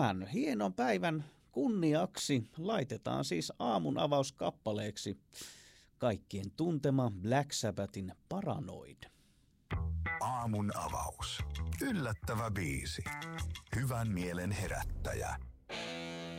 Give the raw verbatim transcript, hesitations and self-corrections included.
tämän hienon päivän kunniaksi laitetaan siis aamun avauskappaleeksi kaikkien tuntema Black Sabbathin Paranoid. Aamun avaus. Yllättävä biisi. Hyvän mielen herättäjä.